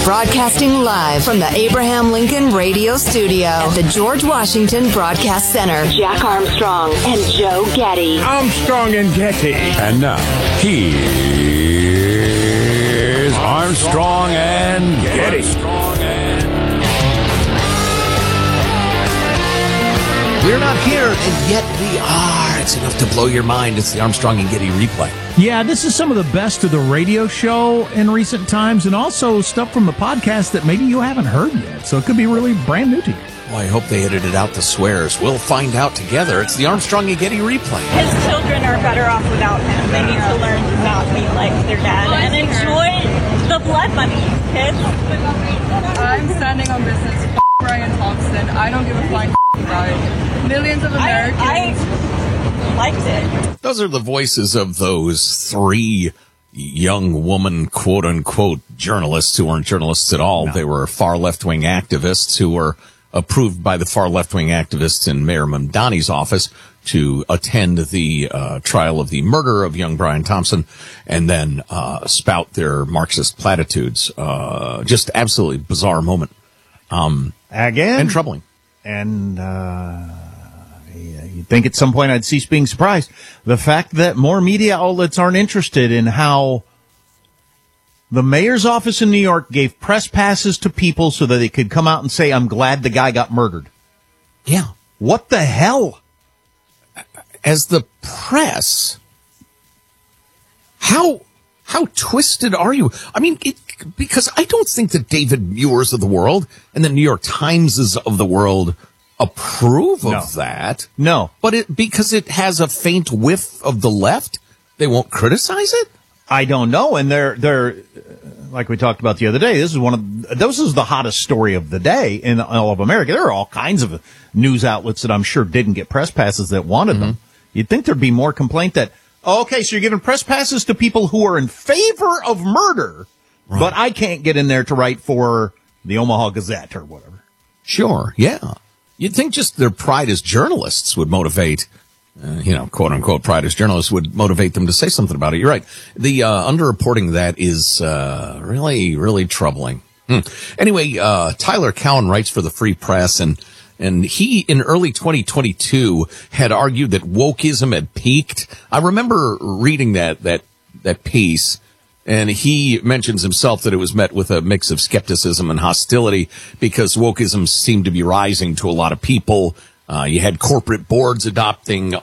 Broadcasting live from the Abraham Lincoln Radio Studio at the George Washington Broadcast Center. Jack Armstrong and Joe Getty. Armstrong and Getty. And now, here's Armstrong and Getty. We're not here, and yet we are. It's enough to blow your mind. It's the Armstrong and Getty replay. Yeah, this is some of the best of the radio show in recent times, and also stuff from the podcast that maybe you haven't heard yet. So it could be really brand new to you. Well, I hope they edited out the swears. We'll find out together. It's the Armstrong and Getty replay. His children are better off without him. They need to learn to not be like their dad and enjoy the blood money, kids. I'm standing on business. Brian Thompson. I don't give a flying about it. Millions of Americans. I liked it. Those are the voices of those three young woman, quote unquote, journalists who weren't journalists at all. No. They were far left-wing activists who were approved by the far left-wing activists in Mayor Mamdani's office to attend the trial of the murder of young Brian Thompson and then spout their Marxist platitudes. Just absolutely bizarre moment. Again? And troubling. And you'd think at some point I'd cease being surprised. The fact that more media outlets aren't interested in how the mayor's office in New York gave press passes to people so that they could come out and say, I'm glad the guy got murdered. Yeah. What the hell? As the press, how twisted are you? I mean, because I don't think that David Muir's of the world and the New York Timeses of the world approve of that. No. But because it has a faint whiff of the left, they won't criticize it? I don't know. And they're like we talked about the other day, this is the hottest story of the day in all of America. There are all kinds of news outlets that I'm sure didn't get press passes that wanted them. You'd think there'd be more complaint that, okay, so you're giving press passes to people who are in favor of murder, right, but I can't get in there to write for the Omaha Gazette or whatever. Sure, yeah. You'd think just their pride as journalists would motivate, quote unquote, pride as journalists would motivate them to say something about it. You're right. The underreporting that is really, really troubling. Anyway, Tyler Cowen writes for the Free Press, and he, in early 2022, had argued that wokeism had peaked. I remember reading that piece, and he mentions himself that it was met with a mix of skepticism and hostility because wokeism seemed to be rising to a lot of people. You had corporate boards adopting,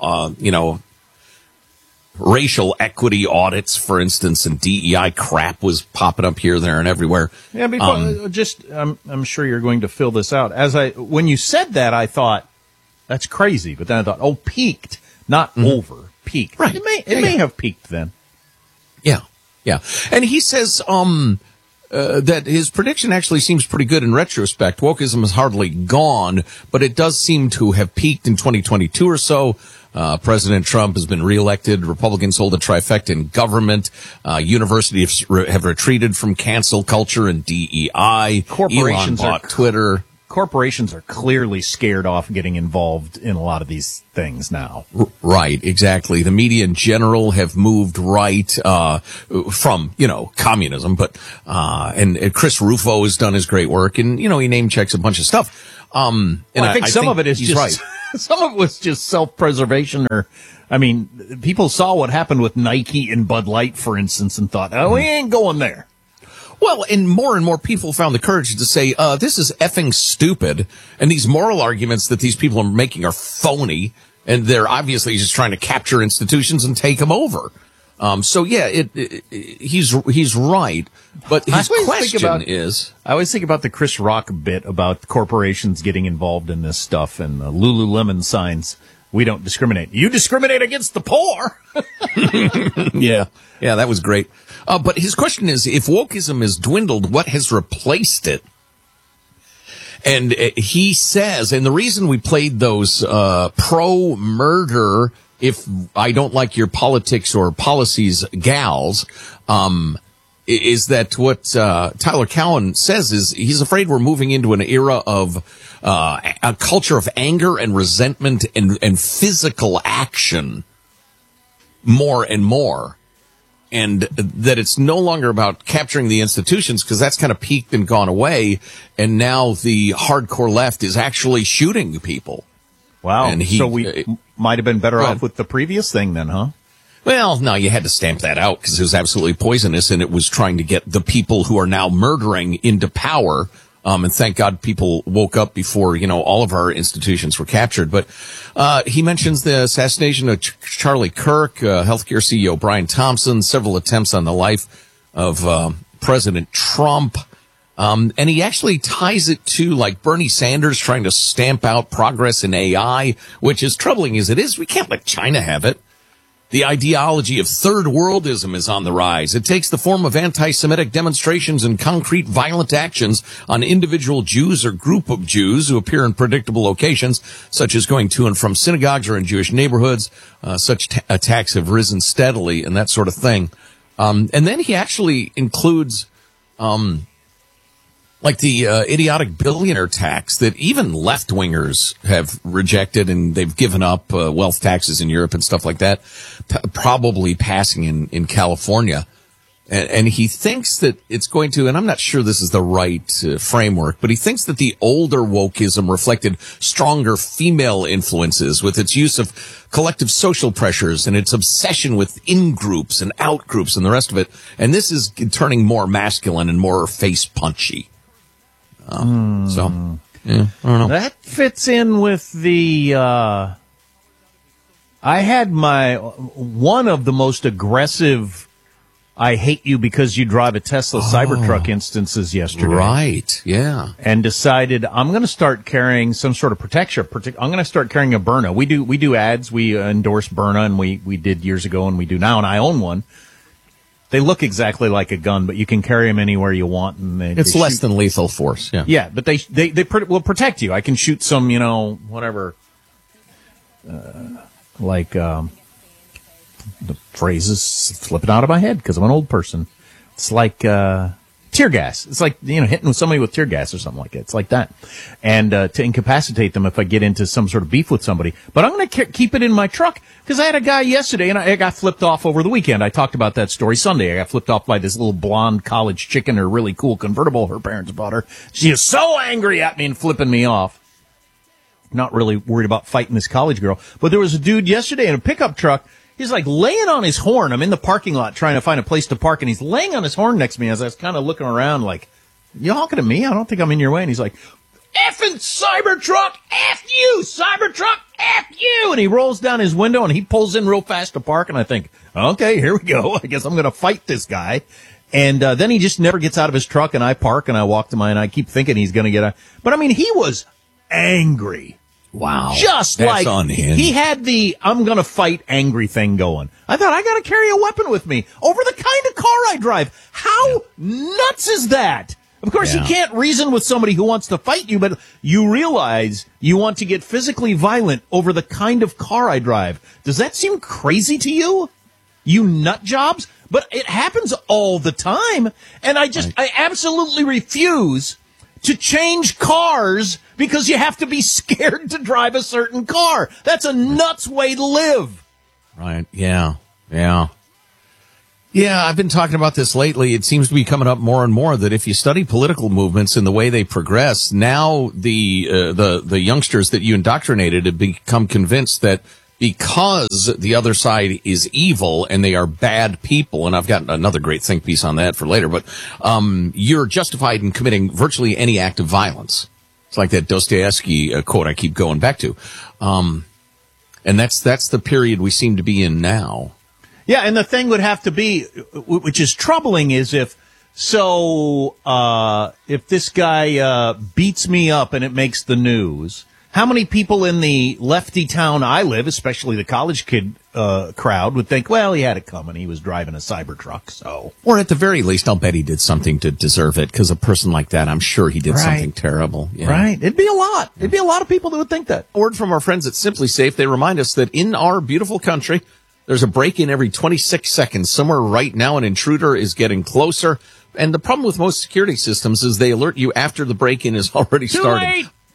racial equity audits, for instance, and DEI crap was popping up here, there, and everywhere. Yeah, I'm sure you're going to fill this out. When you said that, I thought that's crazy, but then I thought, peaked, not over, peaked. Right. It may have peaked then. Yeah. And he says, that his prediction actually seems pretty good in retrospect. Wokeism is hardly gone, but it does seem to have peaked in 2022 or so. President Trump has been reelected. Republicans hold a trifecta in government. Universities have retreated from cancel culture and DEI. Corporations Elon bought Twitter. Corporations are clearly scared off getting involved in a lot of these things now. Right, exactly. The media in general have moved right from, communism, but and Chris Rufo has done his great work, and he name checks a bunch of stuff. I think some of it is just right. Some of it was just self-preservation, people saw what happened with Nike and Bud Light, for instance, and thought, we ain't going there. Well, and more people found the courage to say, this is effing stupid, and these moral arguments that these people are making are phony, and they're obviously just trying to capture institutions and take them over. He's right, but his question is... I always think about the Chris Rock bit about corporations getting involved in this stuff and the Lululemon signs. We don't discriminate. You discriminate against the poor. Yeah, that was great. But his question is, if wokeism has dwindled, what has replaced it? And he says, and the reason we played those pro-murder, if I don't like your politics or policies, gals, is that what Tyler Cowen says is he's afraid we're moving into an era of a culture of anger and resentment and physical action more and more. and that it's no longer about capturing the institutions because that's kind of peaked and gone away. And now the hardcore left is actually shooting people. Wow. And so we might have been better off with the previous thing then, huh? Well, no, you had to stamp that out because it was absolutely poisonous, and it was trying to get the people who are now murdering into power. And thank God people woke up before, all of our institutions were captured. But he mentions the assassination of Charlie Kirk, healthcare CEO Brian Thompson, several attempts on the life of President Trump. And he actually ties it to like Bernie Sanders trying to stamp out progress in AI, which is troubling as it is. We can't let China have it. The ideology of third worldism is on the rise. It takes the form of anti-Semitic demonstrations and concrete violent actions on individual Jews or group of Jews who appear in predictable locations, such as going to and from synagogues or in Jewish neighborhoods. Such attacks have risen steadily and that sort of thing. And then he actually includes like the idiotic billionaire tax that even left-wingers have rejected, and they've given up wealth taxes in Europe and stuff like that, probably passing in California. And he thinks that it's going to, and I'm not sure this is the right framework, but he thinks that the older wokeism reflected stronger female influences with its use of collective social pressures and its obsession with in-groups and out-groups and the rest of it. And this is turning more masculine and more face-punchy. So, yeah, I don't know. That fits in with the, I had one of the most aggressive, I hate you because you drive a Tesla Cybertruck instances yesterday. Right, yeah. And decided I'm going to start carrying some sort of protection. I'm going to start carrying a Byrna. We do ads. We endorse Byrna, and we did years ago, and we do now, and I own one. They look exactly like a gun, but you can carry them anywhere you want. And it's less than lethal force. Yeah. Yeah, but they will protect you. I can shoot some, whatever, the phrases slipping out of my head because I'm an old person. It's like tear gas. It's like, hitting somebody with tear gas or something like that. It's like that. And to incapacitate them if I get into some sort of beef with somebody. But I'm going to keep it in my truck because I had a guy yesterday and I got flipped off over the weekend. I talked about that story Sunday. I got flipped off by this little blonde college chick in her really cool convertible her parents bought her. She is so angry at me and flipping me off. Not really worried about fighting this college girl. But there was a dude yesterday in a pickup truck. He's like laying on his horn. I'm in the parking lot trying to find a place to park, and he's laying on his horn next to me as I was kind of looking around like, you honking at me? I don't think I'm in your way. And he's like, effing Cybertruck, F you, Cybertruck, F you. And he rolls down his window, and he pulls in real fast to park, and I think, okay, here we go. I guess I'm going to fight this guy. And then he just never gets out of his truck, and I park, and I walk to mine, and I keep thinking he's going to get out. But, I mean, he was angry. Wow. Just that's like unhinged. He had the I'm going to fight angry thing going. I thought, I got to carry a weapon with me over the kind of car I drive. How nuts is that? Of course, you can't reason with somebody who wants to fight you, but you realize you want to get physically violent over the kind of car I drive. Does that seem crazy to you? You nut jobs? But it happens all the time. And I absolutely refuse to change cars because you have to be scared to drive a certain car. That's a nuts way to live. Right. Yeah. Yeah. Yeah, I've been talking about this lately. It seems to be coming up more and more that if you study political movements and the way they progress, now the youngsters that you indoctrinated have become convinced that because the other side is evil and they are bad people, and I've got another great think piece on that for later, but you're justified in committing virtually any act of violence. It's like that Dostoevsky quote I keep going back to. And that's the period we seem to be in now. Yeah, and the thing would have to be, which is troubling, is if this guy beats me up and it makes the news, how many people in the lefty town I live, especially the college kid crowd, would think, well, he had it coming. He was driving a Cybertruck, so. Or at the very least, I'll bet he did something to deserve it, because a person like that, I'm sure he did something terrible. Yeah. Right. It'd be a lot. It'd be a lot of people that would think that. Word from our friends at Simply Safe, they remind us that in our beautiful country, there's a break-in every 26 seconds. Somewhere right now, an intruder is getting closer. And the problem with most security systems is they alert you after the break-in is already started. Too late.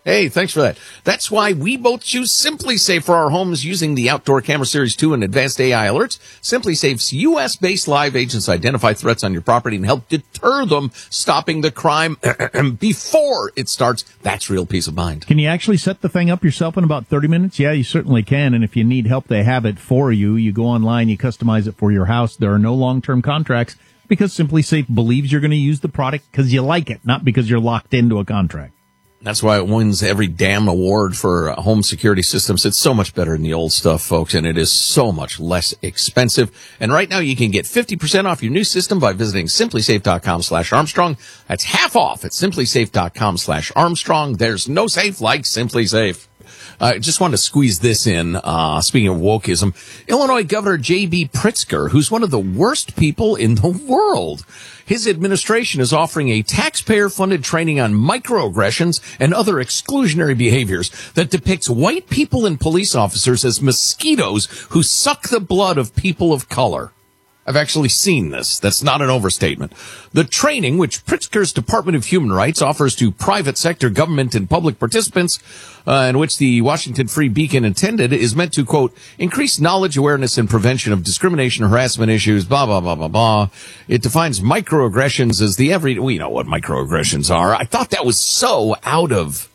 Hey, thanks for that. That's why we both choose SimpliSafe for our homes using the Outdoor Camera Series 2 and advanced AI alerts. SimpliSafe's U.S.-based live agents identify threats on your property and help deter them, stopping the crime before it starts. That's real peace of mind. Can you actually set the thing up yourself in about 30 minutes? Yeah, you certainly can. And if you need help, they have it for you. You go online, you customize it for your house. There are no long-term contracts because SimpliSafe believes you're going to use the product because you like it, not because you're locked into a contract. That's why it wins every damn award for home security systems. It's so much better than the old stuff, folks, and it is so much less expensive. And right now you can get 50% off your new system by visiting simplysafe.com/Armstrong. That's half off at simplysafe.com/Armstrong. There's no safe like SimpliSafe. I just wanted to squeeze this in. Speaking of wokeism, Illinois Governor J.B. Pritzker, who's one of the worst people in the world. His administration is offering a taxpayer-funded training on microaggressions and other exclusionary behaviors that depicts white people and police officers as mosquitoes who suck the blood of people of color. I've actually seen this. That's not an overstatement. The training, which Pritzker's Department of Human Rights offers to private sector government and public participants, in which the Washington Free Beacon intended, is meant to, quote, increase knowledge, awareness, and prevention of discrimination, harassment issues, blah, blah, blah, blah, blah. It defines microaggressions as we know what microaggressions are. I thought that was so out of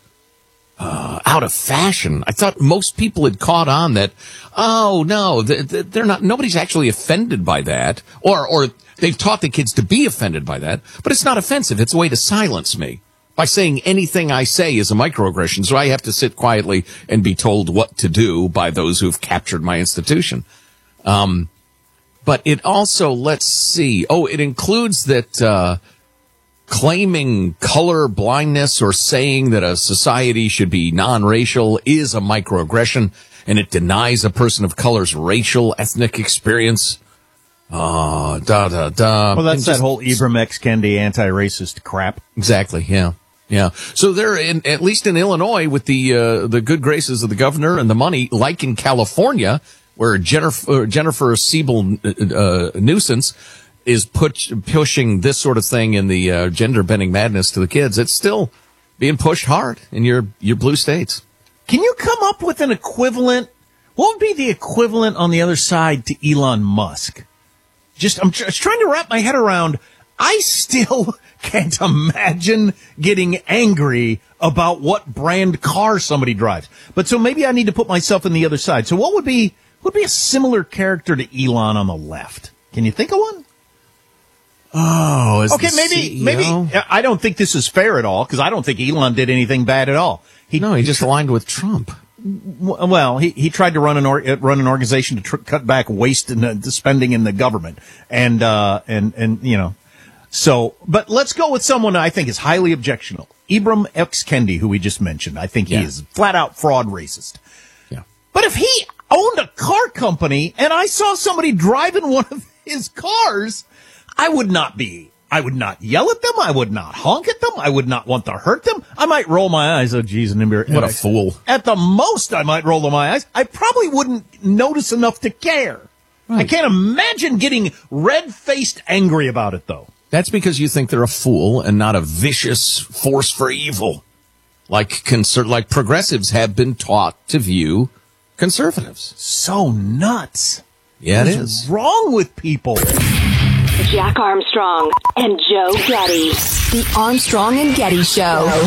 fashion. I thought most people had caught on that, oh, no, they're not, nobody's actually offended by that. Or they've taught the kids to be offended by that. But it's not offensive. It's a way to silence me. By saying anything I say is a microaggression, so I have to sit quietly and be told what to do by those who've captured my institution. But it also, let's see, it includes that, claiming color blindness or saying that a society should be non-racial is a microaggression, and it denies a person of color's racial, ethnic experience. Well, that's that whole Ibram X. Kendi anti-racist crap. Exactly, yeah. Yeah. So they're at least in Illinois, with the good graces of the governor and the money, like in California, where Jennifer Siebel nuisance is pushing this sort of thing in the gender bending madness to the kids. It's still being pushed hard in your blue states. Can you come up with an equivalent? What would be the equivalent on the other side to Elon Musk? I'm just trying to wrap my head around. I still can't imagine getting angry about what brand car somebody drives. But so maybe I need to put myself in the other side. So what would be a similar character to Elon on the left? Can you think of one? Oh, okay, maybe I don't think this is fair at all, because I don't think Elon did anything bad at all. He just aligned with Trump. Well, he tried to run an organization to cut back waste and spending in the government, and you know. So, but let's go with someone I think is highly objectionable. Ibram X. Kendi, who we just mentioned. I think he is flat out fraud racist. Yeah. But if he owned a car company and I saw somebody driving one of his cars, I would not yell at them. I would not honk at them. I would not want to hurt them. I might roll my eyes. Oh, geez. What a fool. At the most, I might roll my eyes. I probably wouldn't notice enough to care. Right. I can't imagine getting red-faced angry about it, though. That's because you think they're a fool and not a vicious force for evil. Like progressives have been taught to view conservatives. So nuts. Yeah, it is. What's wrong with people? Jack Armstrong and Joe Getty. The Armstrong and Getty Show.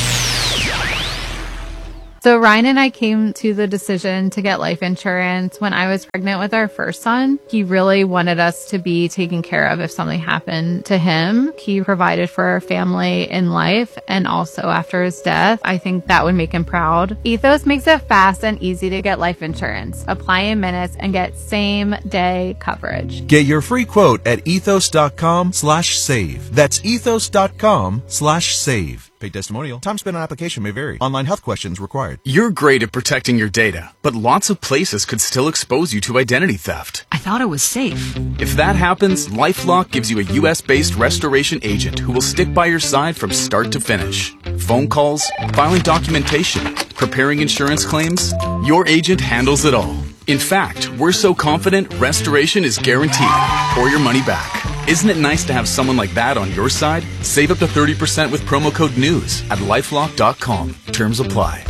So Ryan and I came to the decision to get life insurance when I was pregnant with our first son. He really wanted us to be taken care of if something happened to him. He provided for our family in life and also after his death. I think that would make him proud. Ethos makes it fast and easy to get life insurance. Apply in minutes and get same day coverage. Get your free quote at ethos.com/save. That's ethos.com/save. Paid testimonial. Time spent on application may vary. Online health questions required. You're great at protecting your data, but lots of places could still expose you to identity theft. I thought it was safe. If that happens, LifeLock gives you a U.S.-based restoration agent who will stick by your side from start to finish. Phone calls, filing documentation, preparing insurance claims, your agent handles it all. In fact, we're so confident restoration is guaranteed or your money back. Isn't it nice to have someone like that on your side? Save up to 30% with promo code NEWS at LifeLock.com. Terms apply.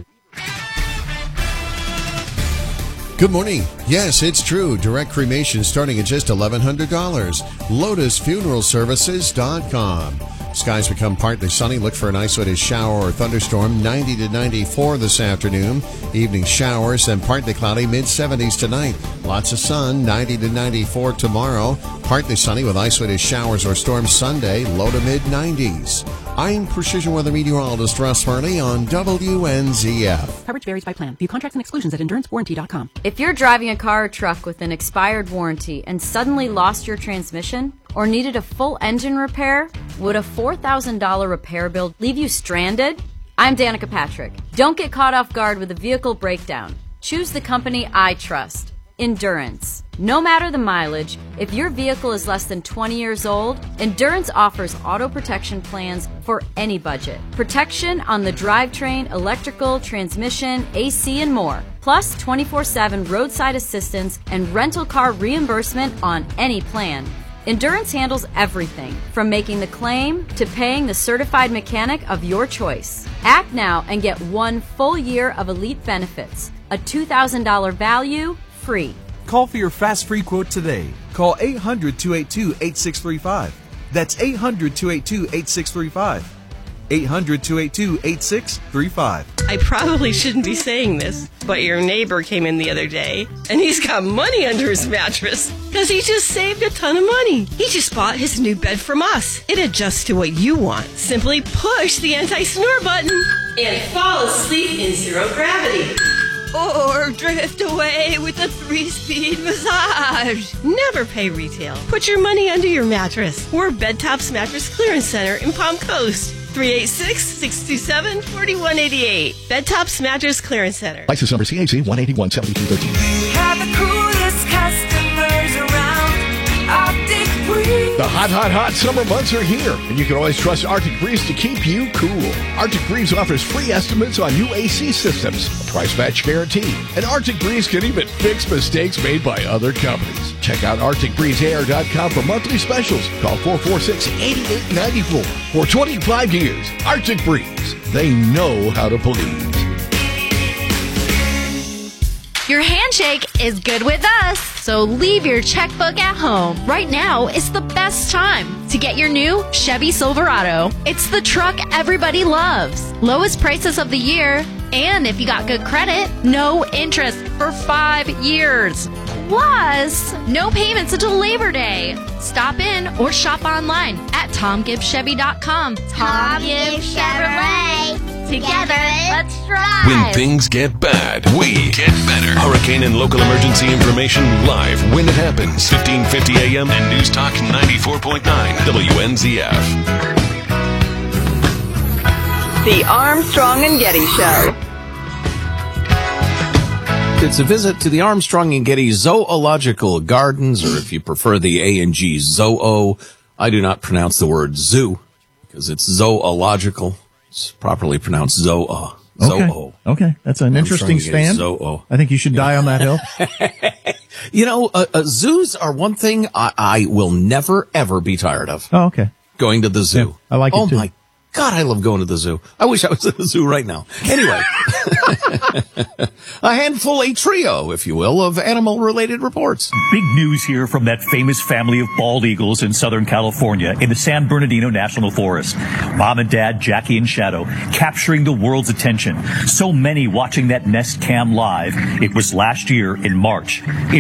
Good morning. Yes, it's true. Direct cremation starting at just $1,100. LotusFuneralServices.com. Skies become partly sunny. Look for an isolated shower or thunderstorm. 90 to 94 this afternoon. Evening showers, then partly cloudy. Mid-70s tonight. Lots of sun. 90 to 94 tomorrow. Partly sunny with isolated showers or storms Sunday. Low to mid-90s. I'm Precision Weather Meteorologist Russ Hurley on WNZF. Coverage varies by plan. View contracts and exclusions at EnduranceWarranty.com. If you're driving a car or truck with an expired warranty and suddenly lost your transmission or needed a full engine repair, would a $4,000 repair bill leave you stranded? I'm Danica Patrick. Don't get caught off guard with a vehicle breakdown. Choose the company I trust, Endurance. No matter the mileage, if your vehicle is less than 20 years old, Endurance offers auto protection plans for any budget. Protection on the drivetrain, electrical, transmission, AC, and more. Plus 24/7 roadside assistance and rental car reimbursement on any plan. Endurance handles everything, from making the claim to paying the certified mechanic of your choice. Act now and get 1 full year of elite benefits. A $2,000 value, free. Call for your fast free quote today. Call 800-282-8635. That's 800-282-8635. 800-282-8635. I probably shouldn't be saying this, but your neighbor came in the other day, and he's got money under his mattress because he just saved a ton of money. He just bought his new bed from us. It adjusts to what you want. Simply push the anti-snore button and fall asleep in zero gravity. Or drift away with a 3-speed massage. Never pay retail. Put your money under your mattress. We're Bed Tops Mattress Clearance Center in Palm Coast. 386-627-4188. Bed Tops Mattress Clearance Center. License number CAC 1817213. We have the coolest customers around. Arctic Breeze. The hot summer months are here, and you can always trust Arctic Breeze to keep you cool. Arctic Breeze offers free estimates on new AC systems, a price match guarantee, and Arctic Breeze can even fix mistakes made by other companies. Check out ArcticBreezeAir.com for monthly specials. Call 446-8894. For 25 years, Arctic Breeze. They know how to please. Your handshake is good with us, so leave your checkbook at home. Right now is the best time to get your new Chevy Silverado. It's the truck everybody loves. Lowest prices of the year, and if you got good credit, no interest for 5 years. Plus, no payments until Labor Day. Stop in or shop online at TomGibbsChevy.com. Tom Gibbs Chevrolet. Together, let's drive. When things get bad, we get better. Hurricane and local emergency information live when it happens. 1550 AM and News Talk 94.9 WNZF. The Armstrong and Getty Show. It's a visit to the Armstrong and Getty Zoological Gardens, or if you prefer the A&G Zoo. I do not pronounce the word zoo because it's zoological. It's properly pronounced zoo. Okay, that's an interesting stand. I think you should die on that hill. You know, zoos are one thing I will never, ever be tired of. Oh, okay. Going to the zoo. Yeah, I like it too. Oh, my God, I love going to the zoo. I wish I was at the zoo right now. Anyway, a trio, if you will, of animal-related reports. Big news here from that famous family of bald eagles in Southern California in the San Bernardino National Forest. Mom and Dad, Jackie and Shadow, capturing the world's attention. So many watching that nest cam live. It was last year in March.